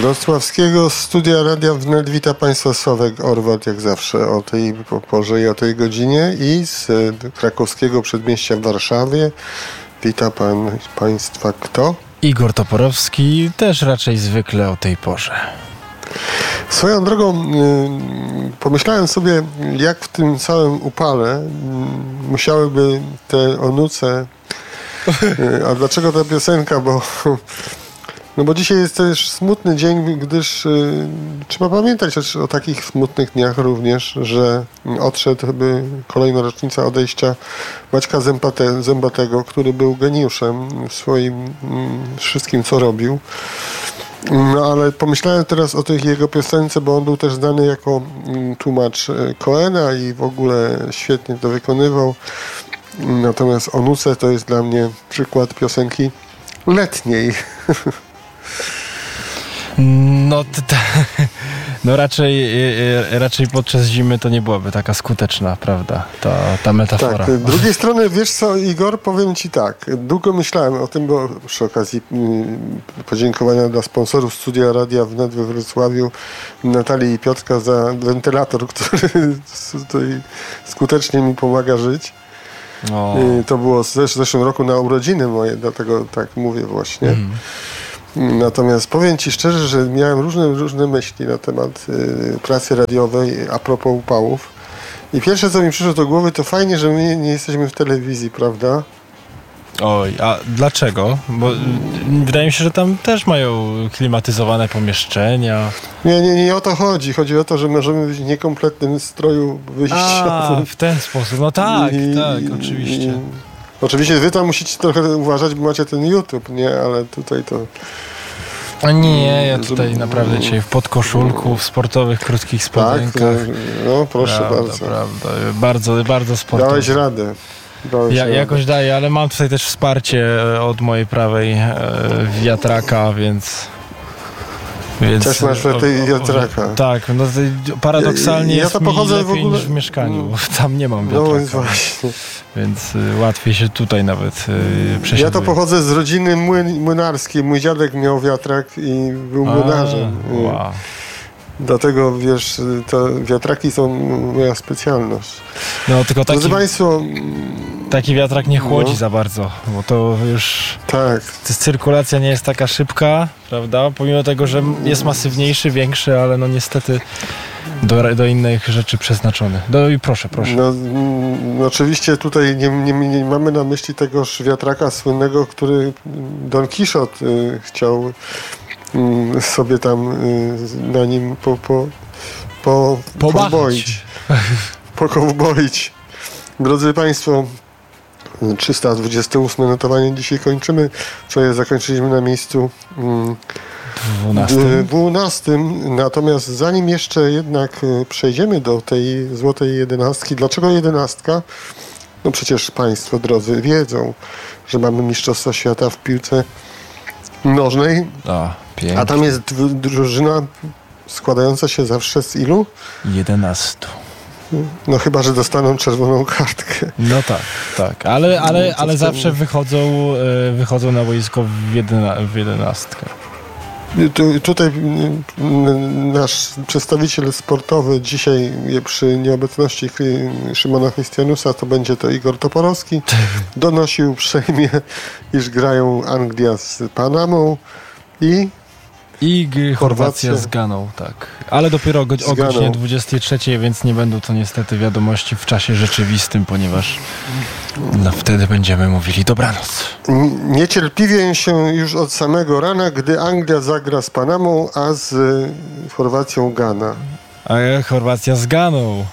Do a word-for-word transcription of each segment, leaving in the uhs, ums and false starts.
wrocławskiego studia Radia Wnet wita Państwa Sławek Orwat, jak zawsze o tej porze i o tej godzinie, i z krakowskiego przedmieścia w Warszawie wita pan, Państwa kto? Igor Toporowski, też raczej zwykle o tej porze. Swoją drogą pomyślałem sobie, jak w tym całym upale musiałyby te onuce, a dlaczego ta piosenka, bo no bo dzisiaj jest też smutny dzień, gdyż y, trzeba pamiętać o, o takich smutnych dniach również, że odszedł by kolejna rocznica odejścia Maćka Zębate, Zębatego, który był geniuszem w swoim y, wszystkim, co robił. No ale pomyślałem teraz o tej jego piosence, bo on był też znany jako y, tłumacz Coena i w ogóle świetnie to wykonywał. Natomiast Onuce to jest dla mnie przykład piosenki letniej. No, t- t- no raczej, raczej podczas zimy to nie byłaby taka skuteczna, prawda, ta, ta metafora. Tak, z drugiej strony, wiesz co, Igor, powiem ci tak, długo myślałem o tym, bo przy okazji podziękowania dla sponsorów studia Radia Wnet we Wrocławiu, Natalii i Piotrka, za wentylator, który tutaj skutecznie mi pomaga żyć. O. To było w zeszłym roku na urodziny moje, dlatego tak mówię właśnie. Mm. Natomiast powiem ci szczerze, że miałem różne, różne myśli na temat y, pracy radiowej a propos upałów. I pierwsze, co mi przyszło do głowy, to fajnie, że my nie jesteśmy w telewizji, prawda? Oj, a dlaczego? Bo y, wydaje mi się, że tam też mają klimatyzowane pomieszczenia. Nie, nie, nie o to chodzi. Chodzi o to, że możemy być w niekompletnym stroju wyjściowym. A, w ten sposób. No tak, I, tak, oczywiście. I, Oczywiście wy tam musicie trochę uważać, bo macie ten YouTube, nie? Ale tutaj to... A nie, ja tutaj naprawdę dzisiaj w podkoszulku, w sportowych, krótkich spodenkach. Tak, no proszę prawda, bardzo. Prawda, bardzo, bardzo sportowo. Dałeś radę. Dałeś ja, radę. Jakoś daję, ale mam tutaj też wsparcie od mojej prawej e, wiatraka, więc... Więc, też masz tej wiatraka. Tak, no paradoksalnie ja, ja to jest pochodzę mi lepiej w ogóle... niż w mieszkaniu. Tam nie mam wiatraka. No więc właśnie. Więc y, łatwiej się tutaj nawet y, przesiaduje. Ja to pochodzę z rodziny młyn, młynarskiej. Mój dziadek miał wiatrak i był młynarzem. A, wow. Dlatego, wiesz, to wiatraki są moja specjalność. No tylko taki, Drodzy Państwo, taki wiatrak nie chłodzi no. za bardzo, bo to już tak. Cyrkulacja nie jest taka szybka, prawda? Pomimo tego, że jest masywniejszy, większy, ale no niestety do, do innych rzeczy przeznaczony. No i proszę, proszę. No, no oczywiście tutaj nie, nie, nie mamy na myśli tegoż wiatraka słynnego, który Don Quixote y, chciał y, sobie tam y, na nim po, po, po, powboić. Pokowboić. Drodzy Państwo, trzysta dwudzieste ósme notowanie dzisiaj kończymy. Wczoraj zakończyliśmy na miejscu mm, dwunastym. dwunastym. Natomiast zanim jeszcze jednak przejdziemy do tej złotej jedenastki, dlaczego jedenastka? No przecież Państwo drodzy wiedzą, że mamy Mistrzostwa Świata w piłce nożnej. A, a tam jest drużyna składająca się zawsze z ilu? jedenastu. No chyba, że dostaną czerwoną kartkę. No tak, tak. Ale, ale, no, ale wtedy... zawsze wychodzą, wychodzą na boisko w, jedyna, w jedenastkę. Tu, tutaj nasz przedstawiciel sportowy dzisiaj przy nieobecności Szymona Chrystianusa, to będzie to Igor Toporowski, donosił uprzejmie, iż grają Anglia z Panamą i I g- Chorwacja z Ganą, tak. Ale dopiero go- o godzinie dwudziestej trzeciej, więc nie będą to niestety wiadomości w czasie rzeczywistym, ponieważ no, wtedy będziemy mówili dobranoc. Niecierpliwię się już od samego rana, gdy Anglia zagra z Panamą, a z Chorwacją Gana. A Chorwacja z Ganą.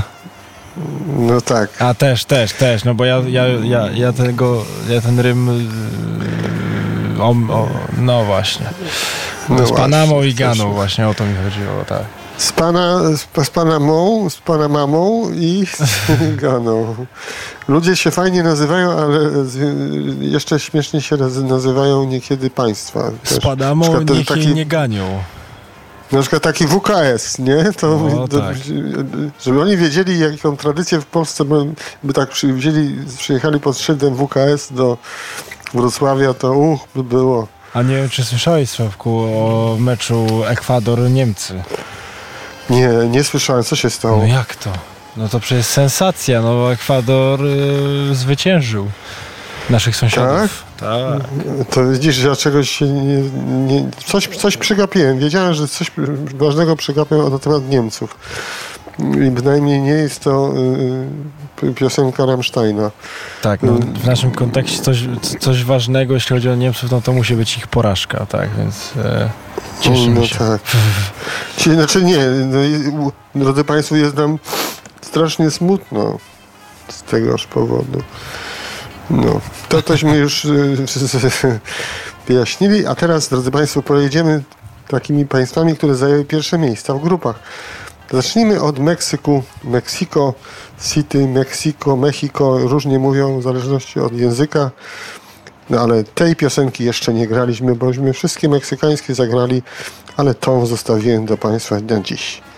No tak. A też, też, też, no bo ja, ja, ja, ja tego, ja ten rym... Yy, o, o, no właśnie. No z Panamą właśnie, i Ganą też. Właśnie o to mi chodziło, tak. Z, pana, z, z Panamą, z Panamą i z Ganą. Ludzie się fajnie nazywają, ale z, jeszcze śmiesznie się nazywają niekiedy państwa. Też. Z Panamą niech taki, jej nie ganią. Na przykład taki W K S, nie? To, o, do, tak. Żeby oni wiedzieli, jaką tradycję w Polsce by, by tak przywzięli, przyjechali pod szyldem W K S do Wrocławia, to uch, by było. A nie wiem, czy słyszałeś, Sławku, o meczu Ekwador-Niemcy? Nie, nie słyszałem. Co się stało? No jak to? No to przecież sensacja, no Ekwador yy, zwyciężył naszych sąsiadów. Tak? Tak. To widzisz, że ja czegoś się nie, nie, coś, coś przegapiłem. Wiedziałem, że coś ważnego przegapiłem na temat Niemców. I bynajmniej nie jest to y, piosenka Rammsteina. Tak, no, w naszym kontekście coś, coś ważnego, jeśli chodzi o Niemców, no to musi być ich porażka, tak, więc e, cieszymy no, się. Tak. Czyli, znaczy nie, no, drodzy Państwo, jest nam strasznie smutno z tegoż powodu. No, to tośmy już wyjaśnili, a teraz, drodzy Państwo, pojedziemy takimi państwami, które zajęły pierwsze miejsca w grupach. Zacznijmy od Meksyku, Mexico City, Mexico, Mexico, różnie mówią w zależności od języka, no ale tej piosenki jeszcze nie graliśmy, bośmy wszystkie meksykańskie zagrali, ale tą zostawiłem do Państwa na dziś.